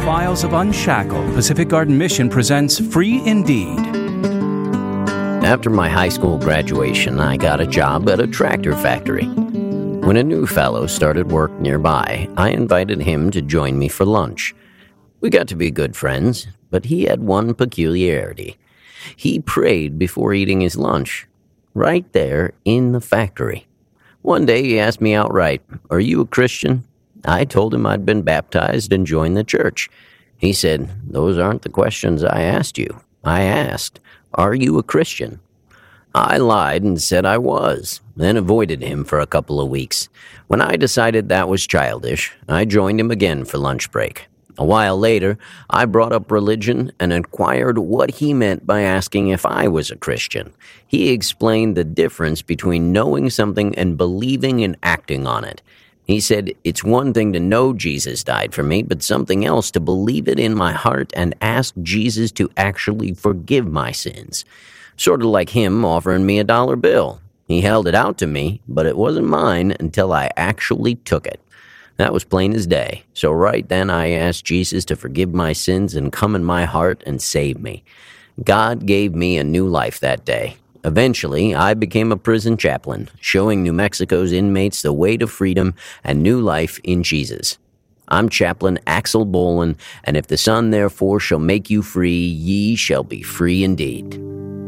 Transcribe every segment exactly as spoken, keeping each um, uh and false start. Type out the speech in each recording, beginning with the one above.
Files of Unshackled, Pacific Garden Mission presents Free Indeed. After my high school graduation, I got a job at a tractor factory. When a new fellow started work nearby, I invited him to join me for lunch. We got to be good friends, but he had one peculiarity. He prayed before eating his lunch, right there in the factory. One day he asked me outright, "Are you a Christian?" I told him I'd been baptized and joined the church. He said, "Those aren't the questions I asked you. I asked, are you a Christian?" I lied and said I was, then avoided him for a couple of weeks. When I decided that was childish, I joined him again for lunch break. A while later, I brought up religion and inquired what he meant by asking if I was a Christian. He explained the difference between knowing something and believing and acting on it. He said, "It's one thing to know Jesus died for me, but something else to believe it in my heart and ask Jesus to actually forgive my sins." Sort of like him offering me a dollar bill. He held it out to me, but it wasn't mine until I actually took it. That was plain as day. So right then I asked Jesus to forgive my sins and come in my heart and save me. God gave me a new life that day. Eventually, I became a prison chaplain, showing New Mexico's inmates the way to freedom and new life in Jesus. I'm Chaplain Axel Bolin, and if the Son therefore shall make you free, ye shall be free indeed.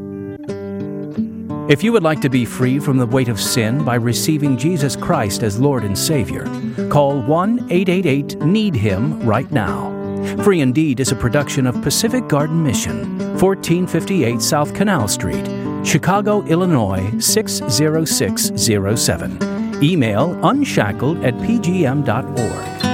If you would like to be free from the weight of sin by receiving Jesus Christ as Lord and Savior, call one eight eight eight need him right now. Free Indeed is a production of Pacific Garden Mission, fourteen fifty-eight South Canal Street, Chicago, Illinois six zero six zero seven. Email unshackled at p g m dot org.